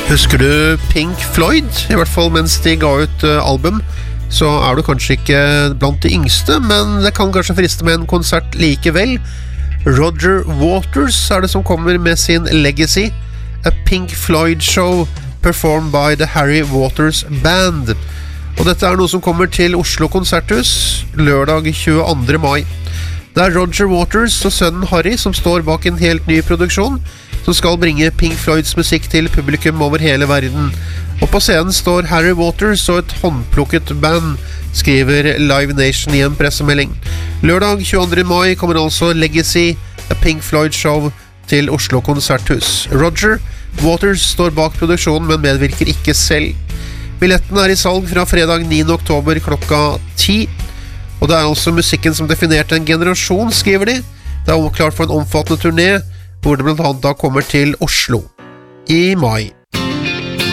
Husker du Pink Floyd? I hvert fall mens de ga ut album, så du kanskje ikke blant de yngste, men det kan kanskje friste med en konsert likevel. Roger Waters det som kommer med sin Legacy, A Pink Floyd Show performed by the Harry Waters Band. Og dette noe som kommer til Oslo Konserthus lørdag 22. mai. Det Roger Waters og sønnen Harry som står bak en helt ny produksjon, som skal bringe Pink Floyds musikk til publikum over hele verden. Og på scenen står Harry Waters og et håndplukket band, skriver Live Nation i en pressemelding. Lørdag 22. mai kommer altså Legacy, A Pink Floyd Show til Oslo Konserthus. Roger Waters står bak produksjonen, men medvirker ikke selv. Billetten i salg fra fredag 9. oktober klokka 10. Og det altså musikken som definerte en generasjon, skriver de. Det klart for en omfattende turné, hvor det blant annet da kommer til Oslo i mai.